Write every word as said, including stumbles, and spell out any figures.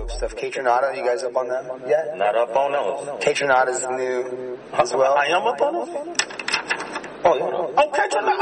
new stuff. Catronata, you guys up on that yet? Not up on those. Catronata is new as well. I am up on those. Oh, yeah. Oh, Catronata.